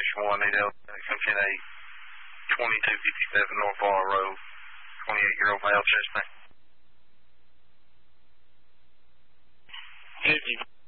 Station 1, need LX 2257 North Bar Road, 28-year-old male chest pain. 50.